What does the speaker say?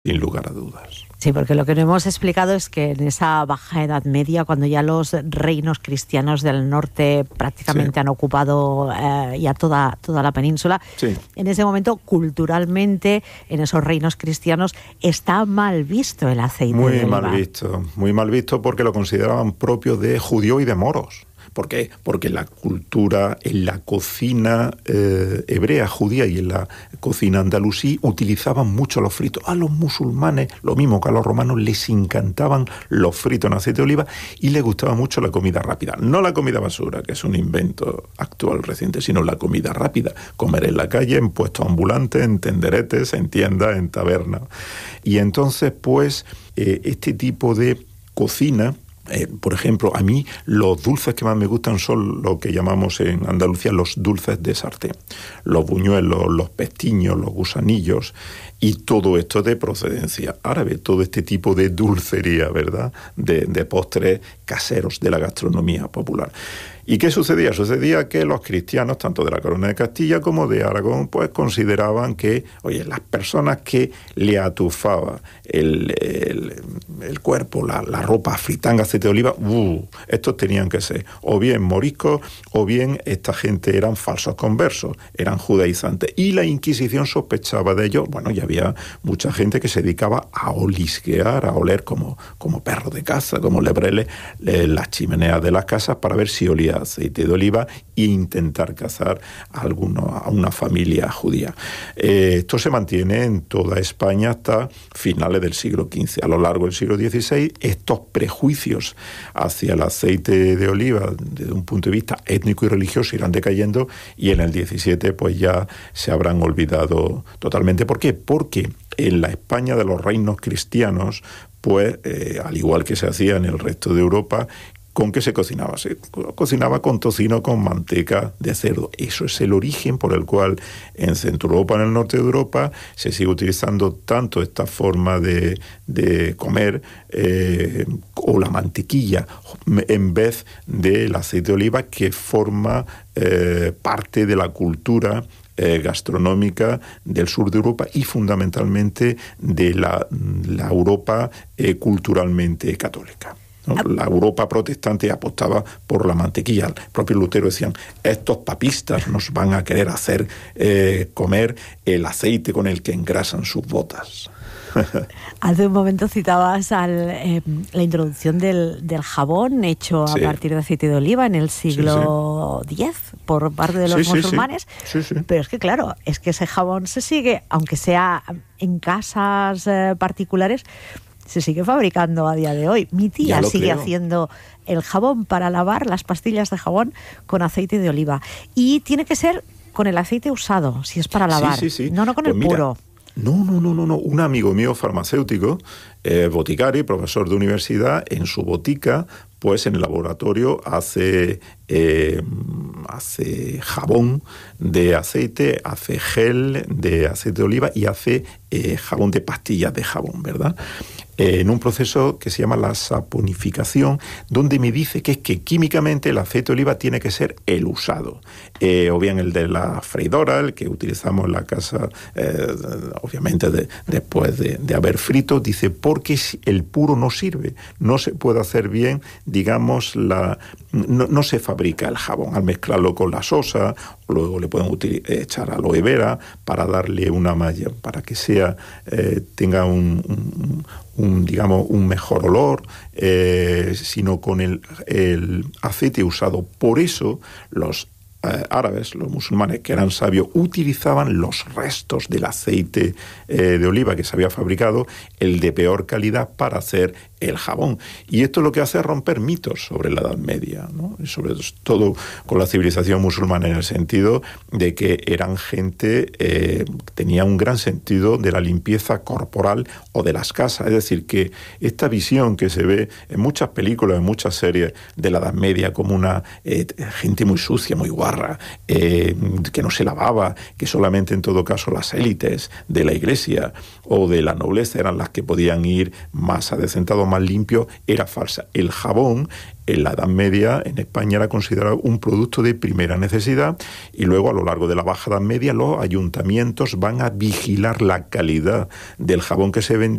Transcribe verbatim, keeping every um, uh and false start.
sin lugar a dudas. Sí, porque lo que no hemos explicado es que en esa Baja Edad Media, cuando ya los reinos cristianos del norte prácticamente sí. han ocupado eh, ya toda, toda la península, sí. en ese momento, culturalmente, en esos reinos cristianos, está mal visto el aceite muy de oliva. Muy mal visto, muy mal visto porque lo consideraban propio de judío y de moros. ¿Por qué? Porque en la cultura, en la cocina eh, hebrea, judía y en la cocina andalusí utilizaban mucho los fritos. A los musulmanes, lo mismo que a los romanos, les encantaban los fritos en aceite de oliva y les gustaba mucho la comida rápida. No la comida basura, que es un invento actual reciente, sino la comida rápida. Comer en la calle, en puestos ambulantes, en tenderetes, en tiendas, en tabernas. Y entonces, pues, eh, este tipo de cocina... Eh, por ejemplo, a mí los dulces que más me gustan son lo que llamamos en Andalucía los dulces de sartén. Los buñuelos, los pestiños, los gusanillos y todo esto de procedencia árabe, todo este tipo de dulcería, ¿verdad? De, de postres caseros de la gastronomía popular. ¿Y qué sucedía? Sucedía que los cristianos, tanto de la Corona de Castilla como de Aragón, pues consideraban que, oye, las personas que le atufaba el, el, el cuerpo, la, la ropa fritanga, aceite de oliva, uh, estos tenían que ser o bien moriscos o bien esta gente eran falsos conversos, eran judaizantes. Y la Inquisición sospechaba de ellos. Bueno, ya había mucha gente que se dedicaba a olisquear, a oler como, como perro de caza, como lebreles, eh, las chimeneas de las casas para ver si olía aceite de oliva e intentar cazar a, alguno, a una familia judía. Eh, esto se mantiene en toda España hasta finales del siglo quince. A lo largo del siglo dieciséis, estos prejuicios hacia el aceite de oliva desde un punto de vista étnico y religioso irán decayendo y en el diecisiete pues ya se habrán olvidado totalmente. ¿Por qué? Porque en la España de los reinos cristianos, pues eh, al igual que se hacía en el resto de Europa, ¿con qué se cocinaba? Se cocinaba con tocino, con manteca de cerdo. Eso es el origen por el cual en Centro Europa, en el norte de Europa, se sigue utilizando tanto esta forma de, de comer eh, o la mantequilla en vez del aceite de oliva, que forma eh, parte de la cultura Eh, gastronómica del sur de Europa y fundamentalmente de la, la Europa eh, culturalmente católica, ¿no? La Europa protestante apostaba por la mantequilla. El propio Lutero decían, estos papistas nos van a querer hacer eh, comer el aceite con el que engrasan sus botas. Hace un momento citabas al, eh, la introducción del, del jabón hecho a sí. partir de aceite de oliva en el siglo sí, sí. diez por parte de los sí, musulmanes. Sí, sí. Sí, sí. Pero es que claro, es que ese jabón se sigue, aunque sea en casas eh, particulares, se sigue fabricando a día de hoy. Mi tía sigue creo. haciendo el jabón para lavar, las pastillas de jabón con aceite de oliva. Y tiene que ser con el aceite usado, si es para lavar. Sí, sí, sí. No, no con pues el mira, puro. No, no, no, no, no. Un amigo mío farmacéutico, eh, boticario, profesor de universidad, en su botica, pues en el laboratorio hace, eh, hace jabón de aceite, hace gel de aceite de oliva y hace eh, jabón de pastillas de jabón, ¿verdad? Eh, en un proceso que se llama la saponificación, donde me dice que es que químicamente el aceite de oliva tiene que ser el usado, eh, o bien el de la freidora, el que utilizamos en la casa, eh, obviamente de, después de, de haber frito, dice, porque el puro no sirve, no se puede hacer bien, digamos, la no, no se fabrica el jabón al mezclarlo con la sosa, luego le pueden util- echar aloe vera para darle una malla, para que sea eh, tenga un, un, un, digamos, un mejor olor, eh, sino con el, el aceite usado. Por eso los Eh, árabes, los musulmanes que eran sabios, utilizaban los restos del aceite eh, de oliva que se había fabricado, el de peor calidad, para hacer el jabón. Y esto lo que hace es romper mitos sobre la Edad Media, ¿no? Y sobre todo con la civilización musulmana, en el sentido de que eran gente, eh, tenía un gran sentido de la limpieza corporal o de las casas. Es decir, que esta visión que se ve en muchas películas, en muchas series de la Edad Media, como una eh, gente muy sucia, muy guapa, chatarra, eh, que no se lavaba, que solamente en todo caso las élites de la iglesia o de la nobleza eran las que podían ir más adecentados, más limpios, era falsa. El jabón en la Edad Media en España era considerado un producto de primera necesidad, y luego a lo largo de la Baja Edad Media los ayuntamientos van a vigilar la calidad del jabón que se vendía